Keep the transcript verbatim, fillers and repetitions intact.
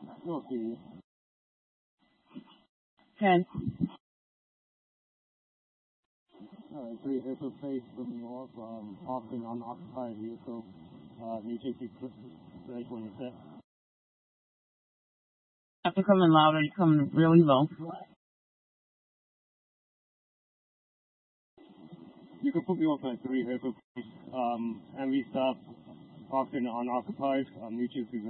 Okay. ten. Alright, three airfield space looking off, um, often unoccupied vehicle, uh, new take ready when you're set. After coming louder, you come really low. You can put me off at three airfield space, um, and we stop often unoccupied, um, new take